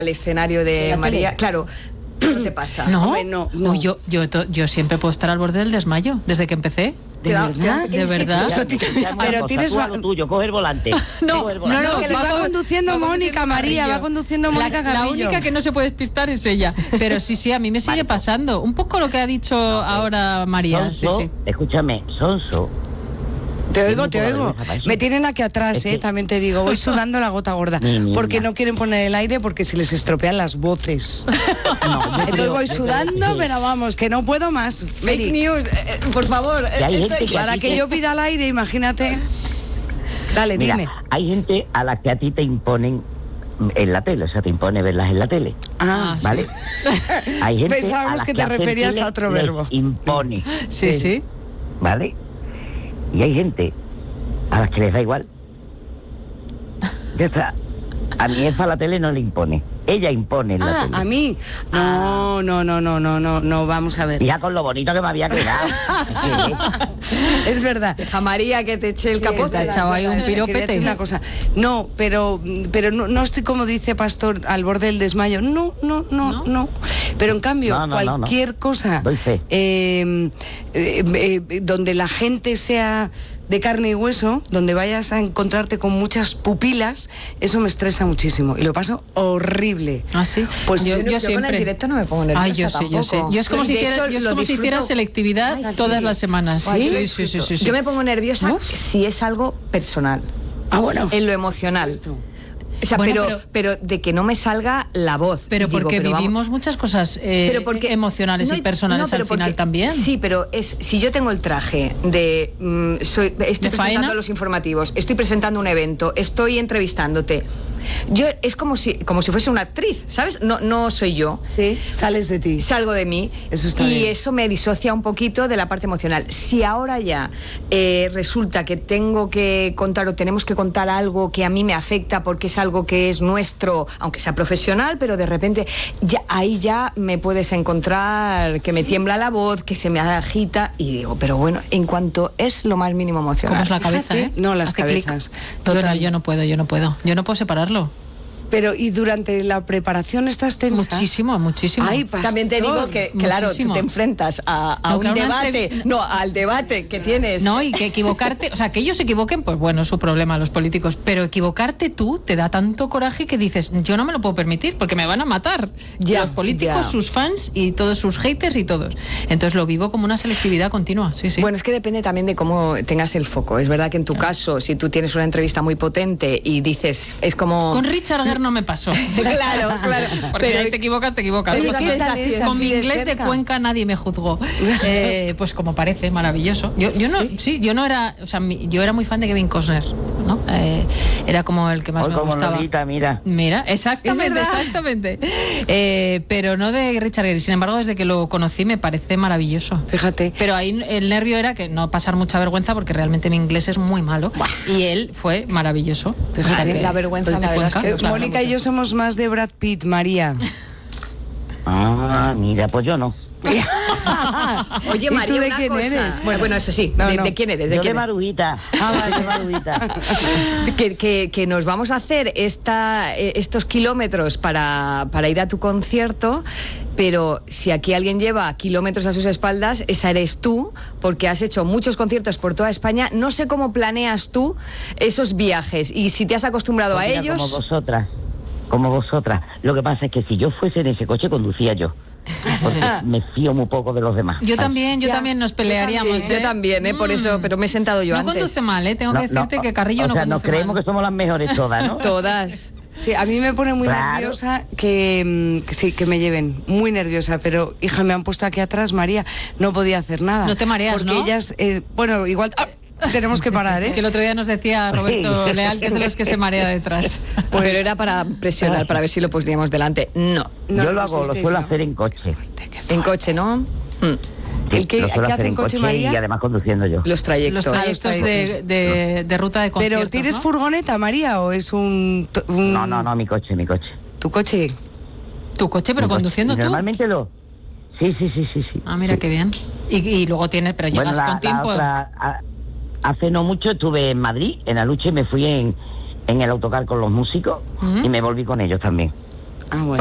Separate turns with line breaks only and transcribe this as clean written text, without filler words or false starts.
al escenario de María, tele. Claro, no te pasa.
No, no. Yo siempre puedo estar al borde del desmayo, desde que empecé.
¿De verdad?
¿De verdad?
Pero tienes
lo tuyo, coge el volante.
No,
que va conduciendo Mónica, María, va conduciendo Mónica Carrillo.
La única que no se puede despistar es ella. Pero sí, a mí me sigue pasando. Un poco lo que ha dicho ahora María.
Sonso,
sí.
Escúchame, Sonso.
Te oigo. Me tienen aquí atrás, también te digo. Voy sudando la gota gorda. Porque no quieren poner el aire porque se les estropean las voces. Entonces voy sudando, pero vamos, que no puedo más.
Fake news, por favor.
Para que yo pida el aire, imagínate. Dale,
Mira,
dime.
Hay gente a la que a ti te imponen en la tele, o sea, te impone verlas en la tele. ¿Vale?
Sí.
Hay gente
Pensábamos que te referías a otro verbo.
Impone.
Sí.
¿Vale? Y hay gente a las que les da igual. Ya está. A mi jefa la tele no le impone. Ella impone en la tele.
¿A mí? No, vamos a ver.
Ya con lo bonito que me había quedado.
Es verdad.
Deja María que te eche el capote.
Te ha echado ahí un piropete.
Una cosa. No, pero no estoy como dice Pastor al borde del desmayo. No. Pero en cambio, cualquier cosa donde la gente sea de carne y hueso, donde vayas a encontrarte con muchas pupilas, eso me estresa muchísimo y lo paso horrible.
¿Ah, sí?
Pues
yo
siempre
con el directo no me pongo nerviosa.
Yo sé. Yo es como si hiciera selectividad todas las semanas. Sí.
Yo me pongo nerviosa si es algo personal.
Bueno.
En lo emocional. O sea, pero de que no me salga la voz.
Pero porque vivimos muchas cosas emocionales y personales al final también.
Sí, pero si yo tengo el traje de... estoy presentando los informativos, estoy presentando un evento, estoy entrevistándote... es como si fuese una actriz, ¿sabes? No soy yo.
Sí, sales de ti.
Salgo de mí.
Eso está bien.
Eso me disocia un poquito de la parte emocional. Si ahora ya resulta que tengo que contar o tenemos que contar algo que a mí me afecta porque es algo que es nuestro, aunque sea profesional, pero de repente ahí ya me puedes encontrar que me tiembla la voz, que se me agita y digo, pero bueno, en cuanto es lo más mínimo emocional.
¿Cómo es la cabeza,
No, las
hace
cabezas.
Yo no puedo. Yo no puedo separarlo.
Pero, ¿y durante la preparación estás tensa?
Muchísimo.
Ay, Pastor.
También te digo que, claro, tú te enfrentas a un debate, al debate que tienes.
No, y que equivocarte, o sea, que ellos se equivoquen, pues bueno, es su problema, los políticos, pero equivocarte tú te da tanto coraje que dices, yo no me lo puedo permitir, porque me van a matar. Los políticos, sus fans y todos sus haters y todos. Entonces lo vivo como una selectividad continua, sí.
Bueno, es que depende también de cómo tengas el foco. Es verdad que en tu caso, si tú tienes una entrevista muy potente y dices, es como...
Con Richard Gere no me pasó.
Claro.
Porque pero ahí te equivocas. Con mi inglés de Cuenca nadie me juzgó. Pues como parece, maravilloso. Yo no era, o sea, yo era muy fan de Kevin Costner, ¿no? Era como el que más me gustaba.
Lolita,
mira, exactamente. Pero no de Richard Gere. Sin embargo, desde que lo conocí me parece maravilloso.
Fíjate.
Pero ahí el nervio era que no pasar mucha vergüenza porque realmente mi inglés es muy malo. Y él fue maravilloso.
Fíjate,
o sea, la vergüenza, la verdad es que
Mónica y yo somos más de Brad Pitt, María.
Mira, pues yo no.
Oye, María,
¿de
una
quién
cosa.
eres?
Bueno, eso sí. ¿De quién eres?
De Marujita. De Marujita.
Que nos vamos a hacer estos kilómetros para ir a tu concierto, pero si aquí alguien lleva kilómetros a sus espaldas, esa eres tú, porque has hecho muchos conciertos por toda España. No sé cómo planeas tú esos viajes y si te has acostumbrado a ellos.
Como vosotras. Lo que pasa es que si yo fuese en ese coche, conducía yo. Porque me fío muy poco de los demás.
Yo también nos pelearíamos.
Yo también, por eso, pero me he sentado yo antes.
No conduce mal, tengo que decirte que Carrillo no conduce mal.
Nos creemos que somos las mejores todas, ¿no?
Todas.
Sí, a mí me pone muy nerviosa que me lleven, muy nerviosa, pero hija, me han puesto aquí atrás, María, no podía hacer nada.
No te mareas,
porque
¿no?
Ellas, bueno, igual... tenemos que parar, ¿eh?
Es que el otro día nos decía Roberto Leal que es de los que se marea detrás.
Pero era para presionar, para ver si lo poníamos delante. No.
Yo lo suelo hacer en coche.
En coche, ¿no?
¿El que hace en coche, María?
Y además conduciendo yo.
Los trayectos
de ruta de conciertos.
¿Pero tienes furgoneta, María, o es un...?
No, mi coche.
¿Tu coche?
¿Tu coche, pero conduciendo tú?
Normalmente Sí.
Ah, mira qué bien. Y luego tienes, pero llegas con tiempo...
Hace no mucho estuve en Madrid, en Aluche, y me fui en el autocar con los músicos y me volví con ellos también.
Ah, bueno.